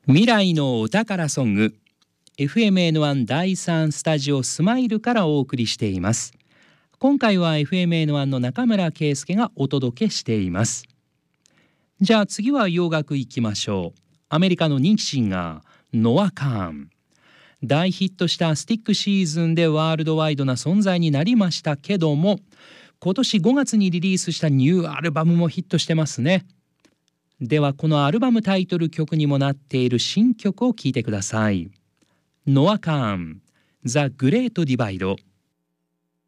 未来のお宝ソング FMN1 第3スタジオスマイルからお送りしています。今回は FMN1 の中村圭介がお届けしています。じゃあ次は洋楽いきましょう。アメリカの人気シンガーノア・カーン。大ヒットしたスティックシーズンでワールドワイドな存在になりましたけども、今年5月にリリースしたニューアルバムもヒットしてますね。ではこのアルバムタイトル曲にもなっている新曲を聴いてください。ノア・カーン、ザ・グレート・ディバイド。